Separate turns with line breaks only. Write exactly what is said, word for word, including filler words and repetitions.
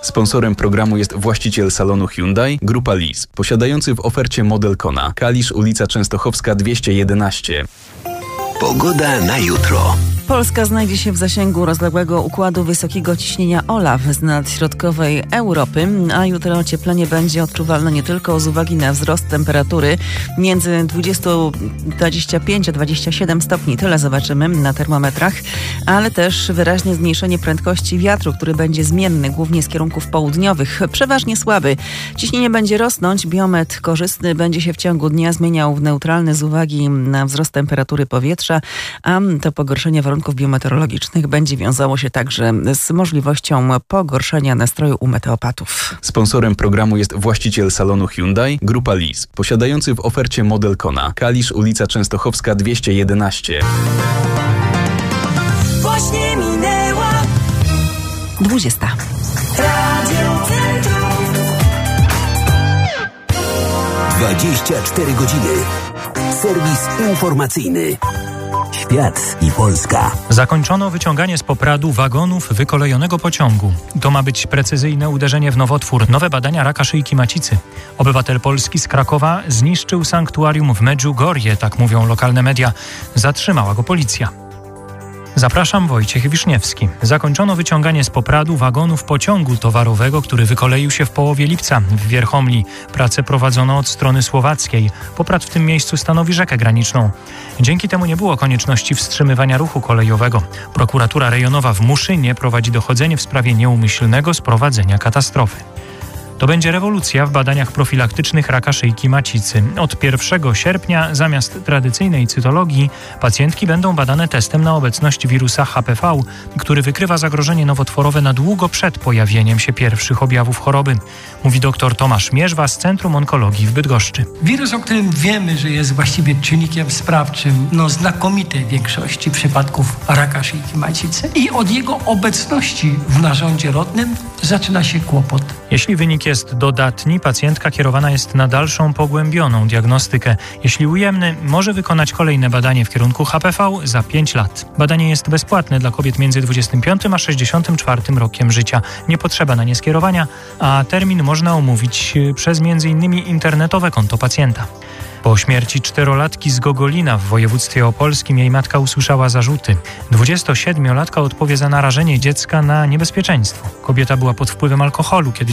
Sponsorem programu jest właściciel salonu Hyundai, Grupa Lis, posiadający w ofercie model Kona. Kalisz, ulica Częstochowska dwieście jedenaście.
Pogoda na jutro.
Polska znajdzie się w zasięgu rozległego układu wysokiego ciśnienia OLAF z nadśrodkowej Europy, a jutro ocieplenie będzie odczuwalne nie tylko z uwagi na wzrost temperatury między dwadzieścia pięć a dwadzieścia siedem stopni, tyle zobaczymy na termometrach, ale też wyraźne zmniejszenie prędkości wiatru, który będzie zmienny, głównie z kierunków południowych, przeważnie słaby. Ciśnienie będzie rosnąć, biometr korzystny będzie się w ciągu dnia zmieniał w neutralny z uwagi na wzrost temperatury powietrza, a to pogorszenie warunków biometeorologicznych będzie wiązało się także z możliwością pogorszenia nastroju u meteopatów.
Sponsorem programu jest właściciel salonu Hyundai, Grupa Lis, posiadający w ofercie model Kona. Kalisz, ulica Częstochowska dwieście jedenaście.
Właśnie minęła
dwudziesta.
Radio Centrum.
dwadzieścia cztery godziny. Serwis informacyjny. Świat i Polska.
Zakończono wyciąganie z Popradu wagonów wykolejonego pociągu. To ma być precyzyjne uderzenie w nowotwór. Nowe badania raka szyjki macicy. Obywatel Polski z Krakowa zniszczył sanktuarium w Medjugorje, tak mówią lokalne media. Zatrzymała go policja. Zapraszam, Wojciech Wiszniewski. Zakończono wyciąganie z Popradu wagonów pociągu towarowego, który wykoleił się w połowie lipca w Wierchomli. Prace prowadzono od strony słowackiej. Poprad w tym miejscu stanowi rzekę graniczną. Dzięki temu nie było konieczności wstrzymywania ruchu kolejowego. Prokuratura rejonowa w Muszynie prowadzi dochodzenie w sprawie nieumyślnego sprowadzenia katastrofy. To będzie rewolucja w badaniach profilaktycznych raka szyjki macicy. Od pierwszego sierpnia zamiast tradycyjnej cytologii pacjentki będą badane testem na obecność wirusa H P V, który wykrywa zagrożenie nowotworowe na długo przed pojawieniem się pierwszych objawów choroby. Mówi dr Tomasz Mierzwa z Centrum Onkologii w Bydgoszczy.
Wirus, o którym wiemy, że jest właściwie czynnikiem sprawczym no znakomitej większości przypadków raka szyjki macicy i od jego obecności w narządzie rodnym zaczyna się kłopot.
Jeśli wynik jest dodatni, pacjentka kierowana jest na dalszą pogłębioną diagnostykę. Jeśli ujemny, może wykonać kolejne badanie w kierunku H P V za pięć lat. Badanie jest bezpłatne dla kobiet między dwudziestym piątym a sześćdziesiątym czwartym rokiem życia. Nie potrzeba na nie skierowania, a termin można umówić przez między innymi internetowe konto pacjenta. Po śmierci czterolatki z Gogolina w województwie opolskim jej matka usłyszała zarzuty. dwudziestosiedmiolatka odpowie za narażenie dziecka na niebezpieczeństwo. Kobieta była pod wpływem alkoholu, kiedy